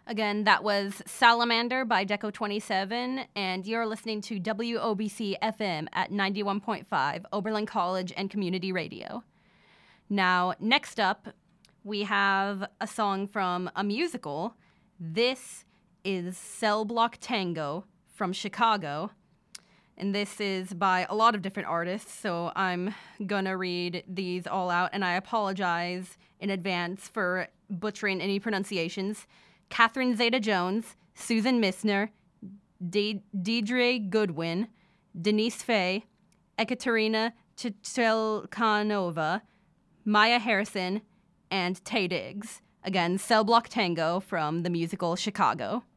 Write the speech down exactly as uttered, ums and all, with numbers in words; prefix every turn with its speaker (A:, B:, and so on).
A: Again, that was Salamander by Deco twenty-seven, and you're listening to W O B C F M at ninety-one point five, Oberlin College and Community Radio. Now, next up, we have a song from a musical. This is Cell Block Tango from Chicago, and this is by a lot of different artists, so I'm gonna read these all out, and I apologize in advance for butchering any pronunciations. Catherine Zeta-Jones, Susan Misner, De- Deidre Goodwin, Denise Faye, Ekaterina Chichelkanova, Maya Harrison, and Tay Diggs. Again, Cell Block Tango from the musical Chicago.